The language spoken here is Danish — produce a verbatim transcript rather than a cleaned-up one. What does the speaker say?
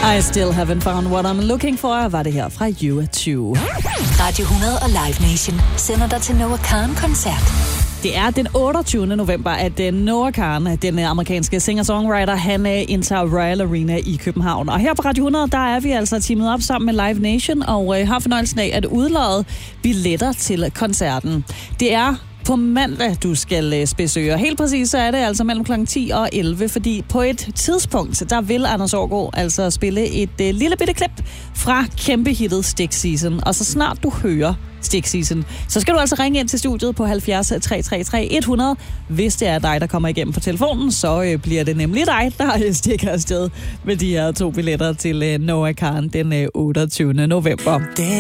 I still haven't found what I'm looking for, var det her fra U to. Radio hundrede og Live Nation sender dig til Noah Kahan-koncert. Det er den otteogtyvende november, at Noah Kahan, den amerikanske singer-songwriter, han indtager Royal Arena i København. Og her på Radio hundrede, der er vi altså teamet op sammen med Live Nation og har fornøjelsen af at udlade billetter til koncerten. Det er på mandag, du skal besøge. Helt præcis så er det altså mellem klokken ti og elleve, fordi på et tidspunkt, der vil Anders Aagaard altså spille et uh, lille bitte klip fra kæmpehittet Stick Season. Og så snart du hører Stick Season, så skal du altså ringe ind til studiet på halvfjerds tre tre tre hundrede. Hvis det er dig, der kommer igennem på telefonen, så øh, bliver det nemlig dig, der stikker afsted med de her to billetter til øh, Noah Kahan den øh, otteogtyvende november.